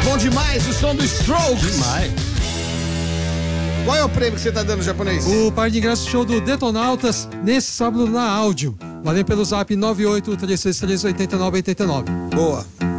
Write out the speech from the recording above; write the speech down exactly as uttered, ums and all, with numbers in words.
bom demais o som do Strokes. Demais. Qual é o prêmio que você tá dando, japonês? O par de ingressos show do Detonautas nesse sábado na áudio. Valendo pelo zap nove oito três seis três oito nove oito nove. Boa.